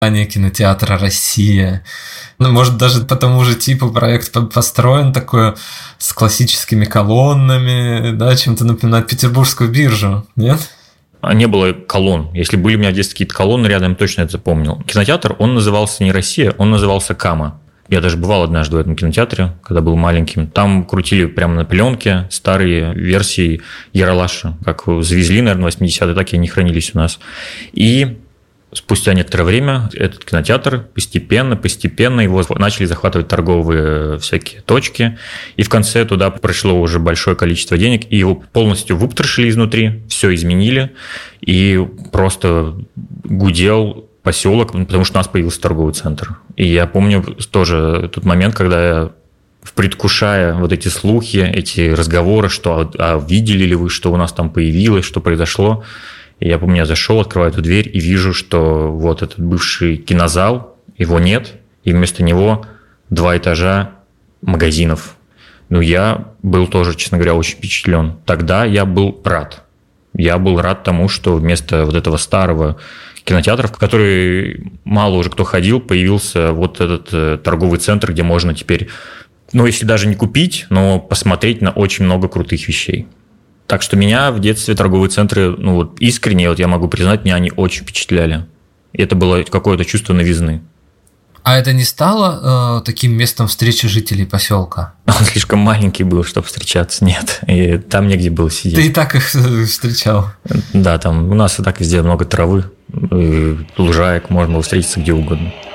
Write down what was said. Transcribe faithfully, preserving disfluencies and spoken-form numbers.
а не кинотеатра «Россия». Ну, может, даже по тому же типу проект построен такой с классическими колоннами, да, чем-то напоминает Петербургскую биржу, нет? Не было колонн. Если были у меня в детстве какие-то колонны рядом, точно это запомнил. Кинотеатр, он назывался не «Россия», он назывался «Кама». Я даже бывал однажды в этом кинотеатре, когда был маленьким. Там крутили прямо на пленке старые версии Ералаша, как завезли, наверное, в восьмидесятые, так и они хранились у нас. И спустя некоторое время этот кинотеатр постепенно, постепенно его начали захватывать торговые всякие точки, и в конце туда пришло уже большое количество денег, и его полностью выпотрошили изнутри, все изменили, и просто гудел поселок, потому что у нас появился торговый центр. И я помню тоже тот момент, когда я, предвкушая вот эти слухи, эти разговоры, что а видели ли вы, что у нас там появилось, что произошло, и я помню, я зашел, открываю эту дверь и вижу, что вот этот бывший кинозал, его нет, и вместо него два этажа магазинов. Ну, я был тоже, честно говоря, очень впечатлен. Тогда я был рад. Я был рад тому, что вместо вот этого старого кинотеатра, в который мало уже кто ходил, появился вот этот торговый центр, где можно теперь, ну, если даже не купить, но посмотреть на очень много крутых вещей. Так что меня в детстве торговые центры, ну вот искренне, вот я могу признать, меня они очень впечатляли. И это было какое-то чувство новизны. А это не стало э, таким местом встречи жителей поселка? Он слишком маленький был, чтобы встречаться, нет. И там негде было сидеть. Ты и так их встречал? Да, там у нас и так везде много травы, и лужаек, можно было встретиться где угодно.